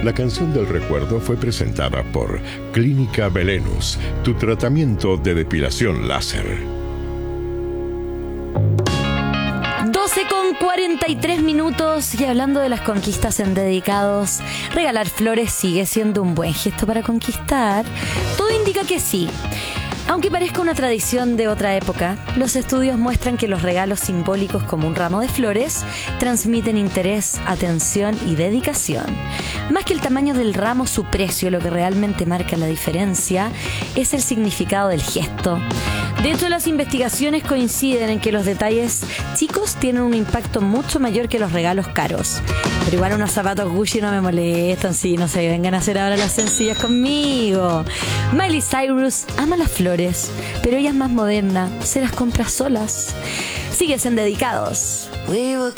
La canción del recuerdo fue presentada por Clínica Belenus, tu tratamiento de depilación láser. 12:43 y hablando de las conquistas en dedicados, regalar flores sigue siendo un buen gesto para conquistar. Todo indica que sí. Aunque parezca una tradición de otra época, los estudios muestran que los regalos simbólicos como un ramo de flores transmiten interés, atención y dedicación. Más que el tamaño del ramo, su precio, lo que realmente marca la diferencia, es el significado del gesto. De hecho, las investigaciones coinciden en que los detalles chicos tienen un impacto mucho mayor que los regalos caros. Pero igual unos zapatos Gucci no me molestan, sí, no se vengan a hacer ahora las sencillas conmigo. Miley Cyrus ama las flores, pero ella es más moderna, se las compra solas. Sigues en Dedicados.